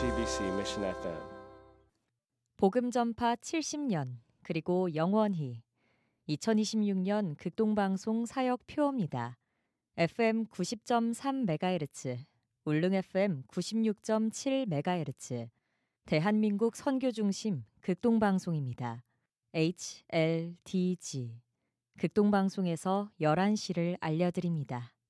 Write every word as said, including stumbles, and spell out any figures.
지비씨 Mission 에프엠. 복음 전파 칠십 년 그리고 영원히 이천이십육 년 극동방송 사역 표어입니다. 에프엠 구십 점 삼 메가헤르츠, 울릉 에프엠 구십육 점 칠 메가헤르츠, 대한민국 선교중심 극동방송입니다. 에이치엘디지 극동방송에서 열한 시를 알려드립니다.